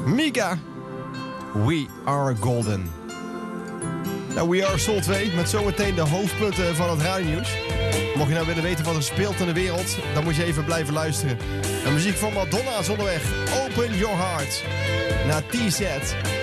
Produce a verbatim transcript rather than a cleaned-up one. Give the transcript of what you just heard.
Mika, We Are Golden. Nou, We Are Soul twee, met zometeen de hoofdpunten van het radionieuws. Mocht je nou willen weten wat er speelt in de wereld, dan moet je even blijven luisteren. De muziek van Madonna is onderweg. Open Your Heart. Na T-Set.